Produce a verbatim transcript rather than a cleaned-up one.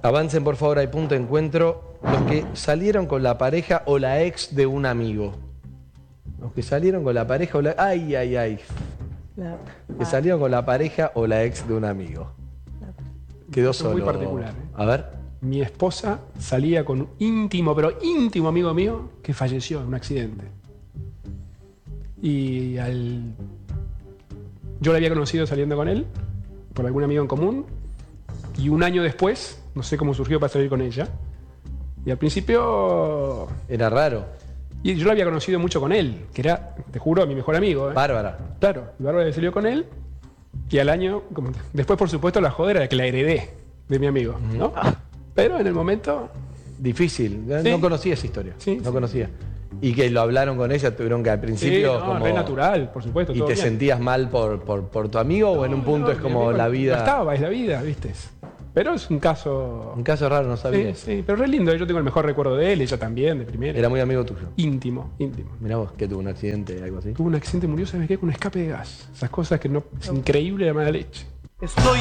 Avancen, por favor, hay punto de encuentro. Los que salieron con la pareja o la ex de un amigo. Los que salieron con la pareja o la... Ay, ay, ay. La... Que salieron con la pareja o la ex de un amigo. Quedó Es solo. muy particular. ¿eh? A ver. Mi esposa salía con un íntimo, pero íntimo amigo mío que falleció en un accidente. Y al... yo lo había conocido saliendo con él, por algún amigo en común, y un año después, no sé cómo surgió para salir con ella. Y al principio... Era raro. Y yo lo había conocido mucho con él, que era, te juro, mi mejor amigo. ¿eh? Bárbara. Claro, y Bárbara salió con él, y al año... Como... Después, por supuesto, la joda era que la heredé de mi amigo, ¿no? Uh-huh. Pero en el momento... Difícil. No ¿Sí? conocía esa historia. Sí, no sí. conocía. Y que lo hablaron con ella, tuvieron que al principio... Sí, no, como... re natural, por supuesto. ¿Y todo te bien. sentías mal por, por, por tu amigo no, o en un punto no, es como amigo, la vida? No estaba, es la vida, ¿viste? Pero es un caso... Un caso raro, no sabía. Sí, sí, pero re lindo. Yo tengo el mejor recuerdo de él, ella también, de primera. Era muy amigo tuyo. Íntimo, íntimo. Mirá vos, que tuvo un accidente, algo así. Tuvo un accidente, murió, ¿sabes qué? Con un escape de gas. Esas cosas que no... Es increíble la mala leche. Estoy